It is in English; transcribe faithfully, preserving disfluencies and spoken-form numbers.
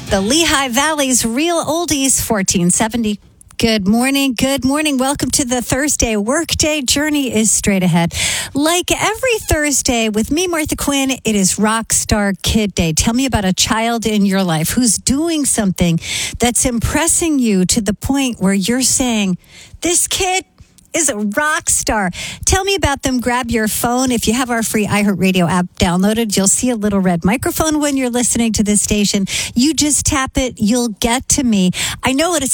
The Lehigh Valley's Real Oldies, fourteen seventy. Good morning. Good morning. Welcome to the Thursday Workday Journey is straight ahead. Like every Thursday with me, Martha Quinn, it is Rockstar Kid Day. Tell me about a child in your life who's doing something that's impressing you to the point where you're saying, this kid is a rock star. Tell me about them. Grab your phone. If you have our free iHeartRadio app downloaded, you'll see a little red microphone when you're listening to this station. You just tap it. You'll get to me. I know what it's